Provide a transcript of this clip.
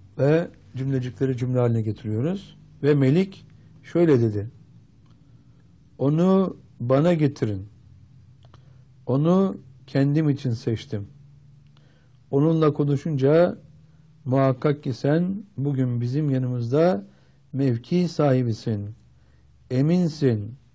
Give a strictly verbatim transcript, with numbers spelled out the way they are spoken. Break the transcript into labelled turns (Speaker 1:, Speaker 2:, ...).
Speaker 1: Ve cümlecikleri cümle haline getiriyoruz. Ve Melik şöyle dedi. Onu bana getirin. Onu kendim için seçtim. Onunla konuşunca muhakkak ki sen bugün bizim yanımızda mevki sahibisin, eminsin,